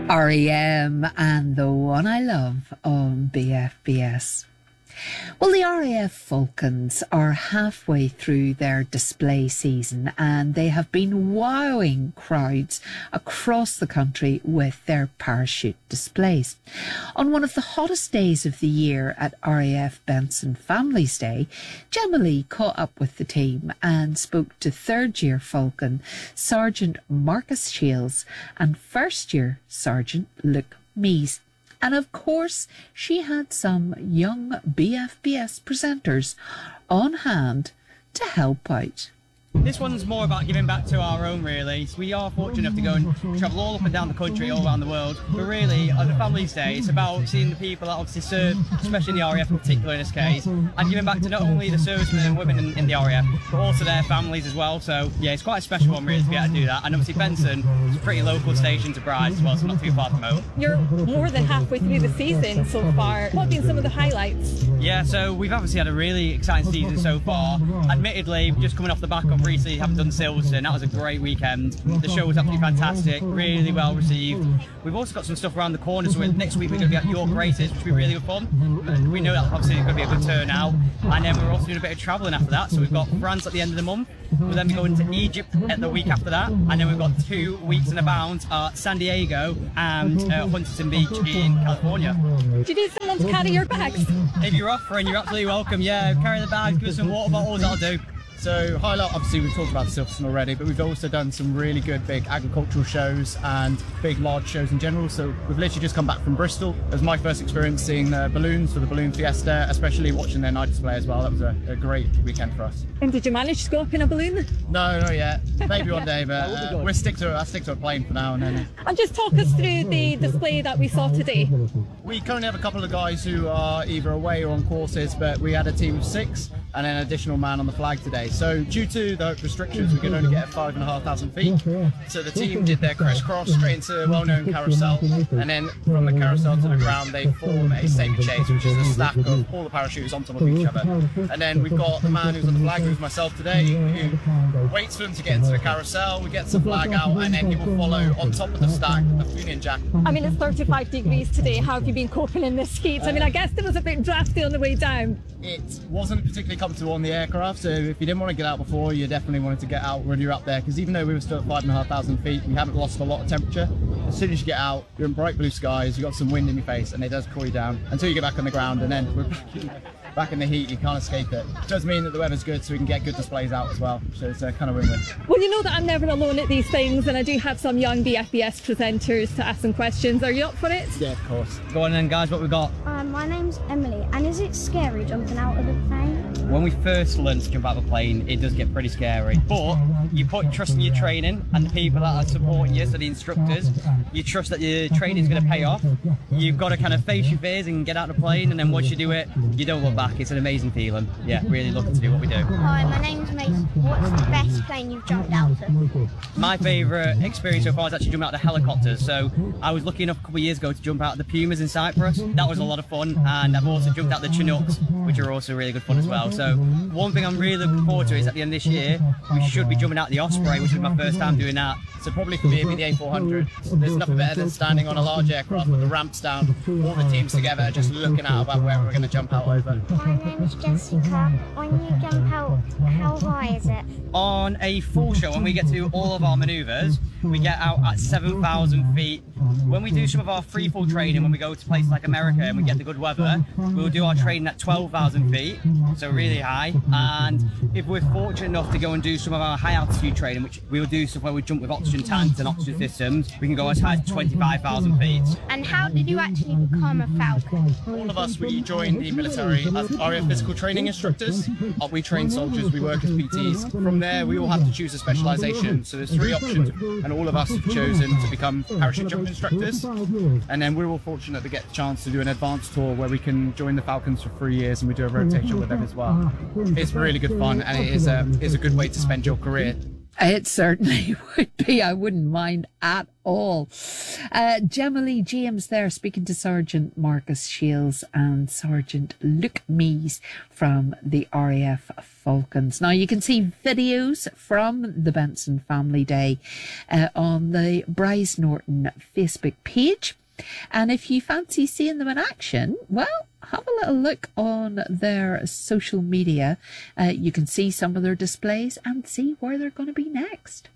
REM and The One I Love on BFBS. Well, the RAF Falcons are halfway through their display season and they have been wowing crowds across the country with their parachute displays. On one of the hottest days of the year at RAF Benson Families Day, Gemma Lee caught up with the team and spoke to third-year Falcon Sergeant Marcus Shields and first-year Sergeant Luke Mees. And of course, she had some young BFBS presenters on hand to help out. This one's more about giving back to our own, really. So we are fortunate enough to go and travel all up and down the country, all around the world. But really, on the Families Day, it's about seeing the people that obviously serve, especially in the RAF in particular in this case, and giving back to not only the servicemen and women in the RAF, but also their families as well. So yeah, it's quite a special one really to be able to do that. And obviously Benson is a pretty local station to Bride as well, so not too far from home. You're more than halfway through the season so far. What have been some of the highlights? Yeah, so we've obviously had a really exciting season so far. Admittedly, just coming off the back of recently having done Silverstone, that was a great weekend. The show was absolutely fantastic, really well received. We've also got some stuff around the corner, so next week we're going to be at York Races, which will be really good fun. We know that obviously it's going to be a good turnout. And then we're also doing a bit of travelling after that, so we've got France at the end of the month. We'll then be going to Egypt at the week after that, and then we've got 2 weeks in a bound at San Diego and Huntington Beach in California. Do you need someone to carry your bags? If you're offering, you're absolutely welcome. Yeah, carry the bags, give us some water bottles, that'll do. So highlight, obviously we've talked about Silverstone already, but we've also done some really good big agricultural shows and big large shows in general. So we've literally just come back from Bristol. It was my first experience seeing the balloons for the Balloon Fiesta, especially watching their night display as well. That was a great weekend for us. And did you manage to go up in a balloon? No, not yet. Maybe one day, but I'll stick to a plane for now. And just talk us through the display that we saw today. We currently have a couple of guys who are either away or on courses, but we had a team of 6 and an additional man on the flag today. So due to the restrictions, we could only get at 5,500 feet. So the team did their crisscross straight into a well-known carousel, and then from the carousel to the ground, they form a sabre chase, which is a stack of all the parachutes on top of each other. And then we've got the man who's on the flag, who's myself today, who waits for them to get into the carousel. We get the flag out, and then he will follow on top of the stack, the Union Jack. I mean, it's 35 degrees today. How have you been coping in this heat? I mean, I guess it was a bit drafty on the way down. It wasn't particularly comfortable on the aircraft, so if you didn't want to get out before, you definitely wanted to get out when you're up there, because even though we were still at 5,500 feet, we haven't lost a lot of temperature. As soon as you get out, you're in bright blue skies, you've got some wind in your face, and it does cool you down until you get back on the ground, and then we're back in the heat, you can't escape it. It does mean that the weather's good, so we can get good displays out as well, so it's a kind of win-win. Well, you know that I'm never alone at these things, and I do have some young BFBS presenters to ask some questions. Are you up for it? Yeah, of course. Go on then, guys, what we got? My name's Emily, and is it scary jumping out of the plane? When we first learn to jump out of a plane, it does get pretty scary. But you put trust in your training and the people that are supporting you, so the instructors. You trust that your training is going to pay off. You've got to kind of face your fears and get out of the plane, and then once you do it, you don't look back. It's an amazing feeling. Yeah, really looking to do what we do. Hi, my name's Mason. What's the best plane you've jumped out of? My favourite experience so far is actually jumping out of helicopters. So I was lucky enough a couple of years ago to jump out of the Pumas in Cyprus. That was a lot of fun, and I've also jumped out the Chinooks, which are also really good fun as well. So one thing I'm really looking forward to is at the end of this year, we should be jumping out the Osprey, which is my first time doing that. So probably for me it'd be the A400. There's nothing better than standing on a large aircraft with the ramps down, all the teams together, just looking out about where we're going to jump out over. My name's Jessica. When you jump out, how high is it? On a full show, when we get to do all of our manoeuvres, we get out at 7,000 feet. When we do some of our free fall training, when we go to places like America and we get the good weather, we'll do our training at 12,000 feet, so really high. And if we're fortunate enough to go and do some of our high altitude training, which we will do stuff where we jump with oxygen tanks and oxygen systems, we can go as high as 25,000 feet. And how did you actually become a Falcon? All of us, we joined the military as RAF physical training instructors. We train soldiers, we work as PTs. From there, we all have to choose a specialisation. So there's 3 options, and all of us have chosen to become parachute jumping instructors. And then we're all fortunate to get the chance to do an advanced tour where we can join the Falcons for 3 years, and we do a rotation with them as well. It's really good fun, and it is a good way to spend your career. It certainly would be. I wouldn't mind at all. Gemma Lee James there speaking to Sergeant Marcus Shields and Sergeant Luke Mees from the RAF Falcons. Now you can see videos from the Benson Family Day on the Bryce Norton Facebook page. And if you fancy seeing them in action, well, have a little look on their social media. You can see some of their displays and see where they're going to be next.